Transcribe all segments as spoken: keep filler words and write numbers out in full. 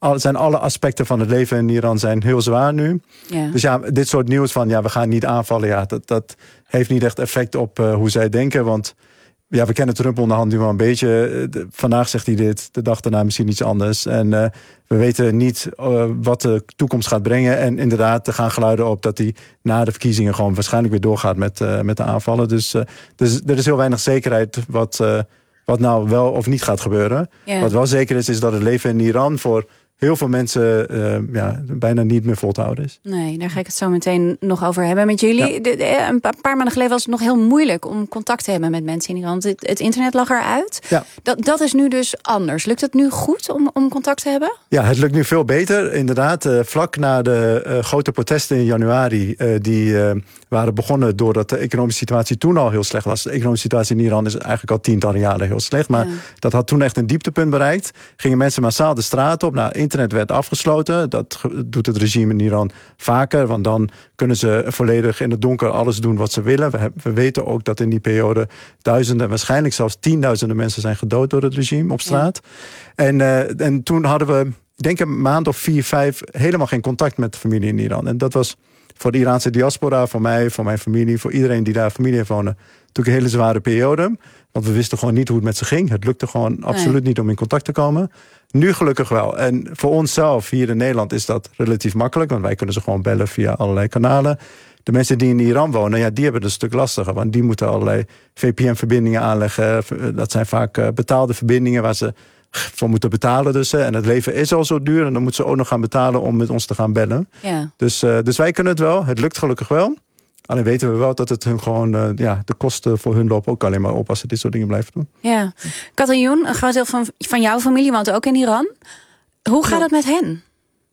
al, zijn alle aspecten van het leven in Iran zijn heel zwaar nu. Ja. Dus ja, dit soort nieuws van ja, we gaan niet aanvallen. Ja, dat, dat heeft niet echt effect op uh, hoe zij denken. Want ja, we kennen Trump onderhand nu wel een beetje. De, vandaag zegt hij dit, de dag daarna misschien iets anders. En uh, we weten niet uh, wat de toekomst gaat brengen. En inderdaad, er gaan geluiden op dat hij na de verkiezingen gewoon waarschijnlijk weer doorgaat met, uh, met de aanvallen. Dus, uh, dus er is heel weinig zekerheid wat, uh, wat nou wel of niet gaat gebeuren. Ja. Wat wel zeker is, is dat het leven in Iran voor heel veel mensen uh, ja, bijna niet meer vol te houden is. Nee, daar ga ik het zo meteen nog over hebben met jullie. Ja. De, de, een paar maanden geleden was het nog heel moeilijk om contact te hebben met mensen in Iran. Het, het internet lag eruit. Ja. Dat, dat is nu dus anders. Lukt het nu goed om, om contact te hebben? Ja, het lukt nu veel beter. Inderdaad, uh, vlak na de uh, grote protesten in januari, uh, die uh, waren begonnen doordat de economische situatie toen al heel slecht was. De economische situatie in Iran is eigenlijk al tientallen jaren heel slecht. Maar ja. dat had toen echt een dieptepunt bereikt. Gingen mensen massaal de straat op. Nou, internet werd afgesloten. Dat doet het regime in Iran vaker. Want dan kunnen ze volledig in het donker alles doen wat ze willen. We, hebben, we weten ook dat in die periode duizenden, waarschijnlijk zelfs tienduizenden mensen zijn gedood door het regime op straat. Ja. En, uh, en toen hadden we, ik denk een maand of vier, vijf, helemaal geen contact met de familie in Iran. En dat was voor de Iraanse diaspora, voor mij, voor mijn familie, voor iedereen die daar familie heeft wonen, natuurlijk een hele zware periode. Want we wisten gewoon niet hoe het met ze ging. Het lukte gewoon absoluut nee. niet om in contact te komen. Nu gelukkig wel. En voor onszelf hier in Nederland is dat relatief makkelijk. Want wij kunnen ze gewoon bellen via allerlei kanalen. De mensen die in Iran wonen, ja, die hebben het een stuk lastiger. Want die moeten allerlei V P N-verbindingen aanleggen. Dat zijn vaak betaalde verbindingen waar ze voor moeten betalen. Dus, en het leven is al zo duur. En dan moeten ze ook nog gaan betalen om met ons te gaan bellen. Ja. Dus, uh, dus wij kunnen het wel. Het lukt gelukkig wel. Alleen weten we wel dat het hun gewoon, uh, ja, de kosten voor hun lopen ook alleen maar op als ze dit soort dingen blijven doen. Ja. Katrioen, een groot deel van, van jouw familie woont ook in Iran. Hoe gaat het met hen?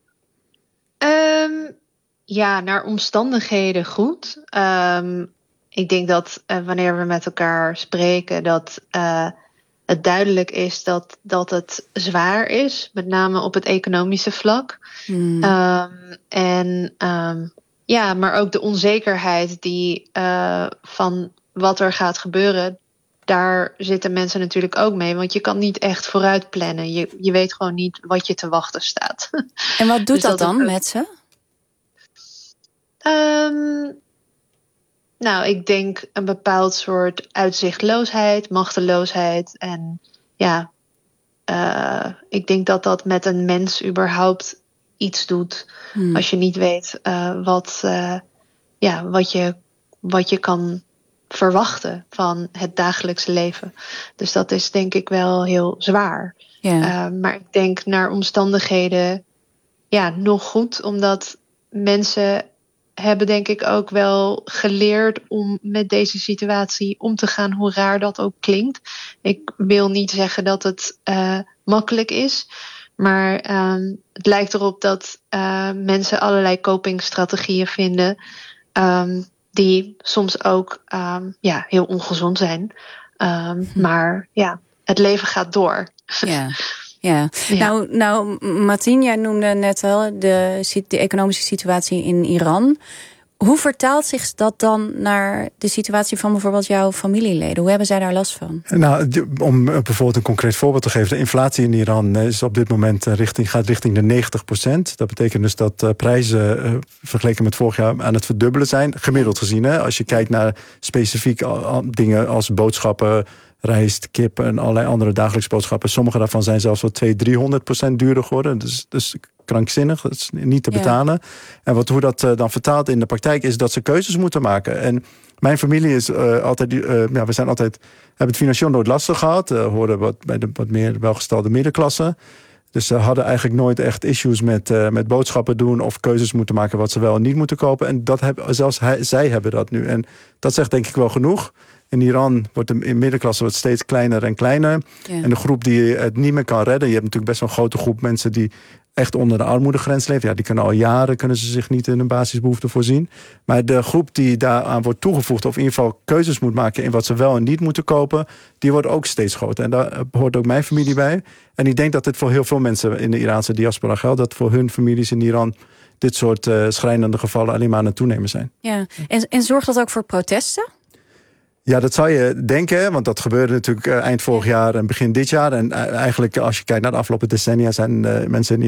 Um, ja, naar omstandigheden goed. Um, ik denk dat uh, wanneer we met elkaar spreken, dat uh, het duidelijk is dat, dat het zwaar is. Met name op het economische vlak. Hmm. Um, en um, ja, maar ook de onzekerheid die uh, van wat er gaat gebeuren, daar zitten mensen natuurlijk ook mee. Want je kan niet echt vooruit plannen. Je, je weet gewoon niet wat je te wachten staat. En wat doet dus dat, dat dan met ze? Um, nou, ik denk een bepaald soort uitzichtloosheid, machteloosheid. En ja, uh, ik denk dat dat met een mens überhaupt iets doet. Hmm. Als je niet weet uh, wat, uh, ja, wat, je, wat je kan verwachten van het dagelijkse leven. Dus dat is denk ik wel heel zwaar. Yeah. Uh, maar ik denk naar omstandigheden ja, nog goed. Omdat mensen hebben denk ik ook wel geleerd om met deze situatie om te gaan, hoe raar dat ook klinkt. Ik wil niet zeggen dat het uh, makkelijk is. Maar um, het lijkt erop dat uh, mensen allerlei copingstrategieën vinden Um, die soms ook um, ja, heel ongezond zijn. Um, hm. Maar ja, het leven gaat door. Ja. Ja. ja. Nou, nou, Matin, jij noemde net wel de, de economische situatie in Iran. Hoe vertaalt zich dat dan naar de situatie van bijvoorbeeld jouw familieleden? Hoe hebben zij daar last van? Nou, om bijvoorbeeld een concreet voorbeeld te geven. De inflatie in Iran is op dit moment richting, gaat richting de negentig procent. Dat betekent dus dat uh, prijzen uh, vergeleken met vorig jaar aan het verdubbelen zijn. Gemiddeld gezien. Hè? Als je kijkt naar specifiek uh, dingen als boodschappen, rijst, kip en allerlei andere dagelijkse boodschappen. Sommige daarvan zijn zelfs wel tweehonderd, driehonderd procent duurder geworden. Dus, dus krankzinnig, dat is niet te betalen. Ja. En wat, hoe dat uh, dan vertaalt in de praktijk is dat ze keuzes moeten maken. En mijn familie is uh, altijd, uh, ja, we zijn altijd, hebben het financieel nooit lastig gehad. Uh, horen wat bij de wat meer welgestelde middenklasse. Dus ze hadden eigenlijk nooit echt issues met, uh, met boodschappen doen of keuzes moeten maken wat ze wel en niet moeten kopen. En dat heb, zelfs hij, zij hebben dat nu. En dat zegt denk ik wel genoeg. In Iran wordt de middenklasse wordt steeds kleiner en kleiner. Ja. En de groep die het niet meer kan redden. Je hebt natuurlijk best wel een grote groep mensen die echt onder de armoedegrens leven. Ja, die kunnen al jaren kunnen ze zich niet in hun basisbehoeften voorzien. Maar de groep die daaraan wordt toegevoegd, of in ieder geval keuzes moet maken in wat ze wel en niet moeten kopen, die wordt ook steeds groter. En daar hoort ook mijn familie bij. En ik denk dat dit voor heel veel mensen in de Iraanse diaspora geldt. Dat voor hun families in Iran dit soort uh, schrijnende gevallen alleen maar aan het toenemen zijn. Ja. En, en zorgt dat ook voor protesten? Ja, dat zou je denken, want dat gebeurde natuurlijk eind vorig jaar en begin dit jaar. En eigenlijk als je kijkt naar de afgelopen decennia zijn uh, mensen in